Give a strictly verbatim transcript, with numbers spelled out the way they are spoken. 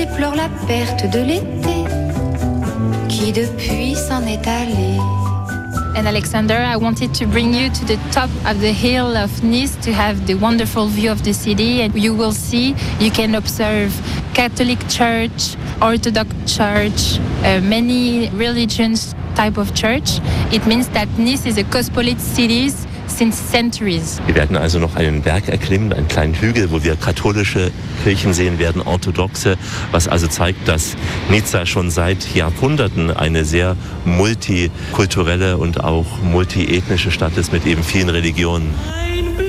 Pleure la perte de l'été qui depuis s'en est allé. And Alexander, I wanted to bring you to the top of the hill of Nice to have the wonderful view of the city. And you will see, you can observe Catholic Church, Orthodox Church, uh, many religions type of church. It means that Nice is a cosmopolitan city since centuries. Wir werden also noch einen Berg erklimmen, einen kleinen Hügel, wo wir katholische Kirchen sehen werden, orthodoxe, was also zeigt, dass Nizza schon seit Jahrhunderten eine sehr multikulturelle und auch multiethnische Stadt ist mit eben vielen Religionen.